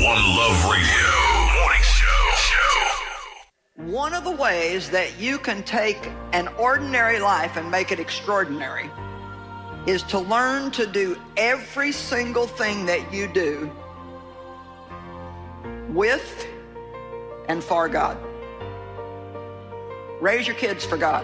Love Radio Morning Show. One of the ways that you can take an ordinary life and make it extraordinary is to learn to do every single thing that you do with and for God. Raise your kids for God.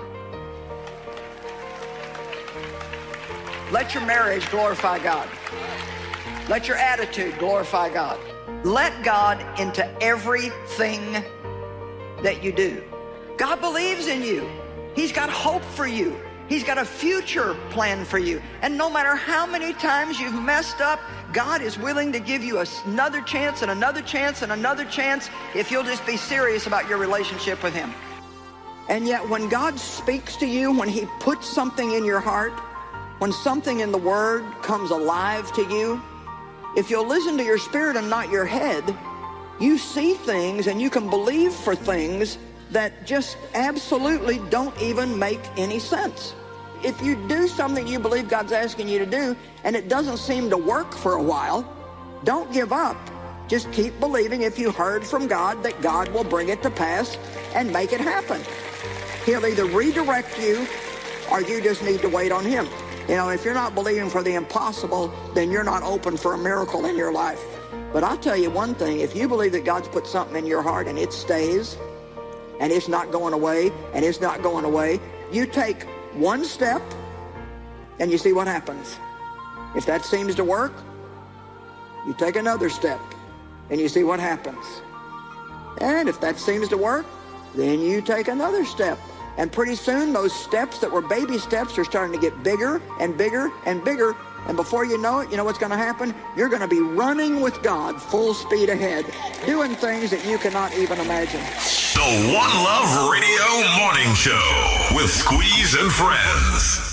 Let your marriage glorify God. Let your attitude glorify God. Let God into everything that you do. God believes in you. He's got hope for you. He's got a future plan for you. And no matter how many times you've messed up, God is willing to give you another chance and another chance and another chance if you'll just be serious about your relationship with Him. And yet when God speaks to you, when He puts something in your heart, when something in the Word comes alive to you, if you'll listen to your spirit and not your head, you see things and you can believe for things that just absolutely don't even make any sense. If you do something you believe God's asking you to do and it doesn't seem to work for a while, don't give up. Just keep believing if you heard from God that God will bring it to pass and make it happen. He'll either redirect you or you just need to wait on Him. You know, if you're not believing for the impossible, then you're not open for a miracle in your life. But I'll tell you one thing, if you believe that God's put something in your heart and it stays, and it's not going away, and it's not going away, you take one step, and you see what happens. If that seems to work, you take another step, and you see what happens. And if that seems to work, then you take another step. And pretty soon, those steps that were baby steps are starting to get bigger and bigger and bigger. And before you know it, you know what's going to happen? You're going to be running with God full speed ahead, doing things that you cannot even imagine. The One Love Radio Morning Show with Squeeze and Friends.